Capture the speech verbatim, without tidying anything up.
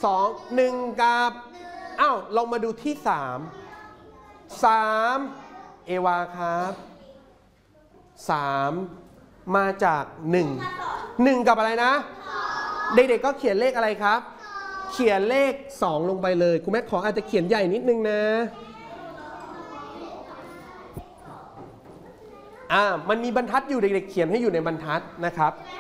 สอง หนึ่งกับอ้าวลองมาดูที่สาม สามเอวาครับสามมาจากหนึ่ง หนึ่งกับอะไรนะเด็กๆก็เขียนเลขอะไรครับเขียนเลขสองลงไปเลยคุณแม่ขออาจจะเขียนใหญ่นิดนึงนะอ่ามันมีบรรทัดอยู่เด็กๆเขียนให้อยู่ในบรรทัดนะครับ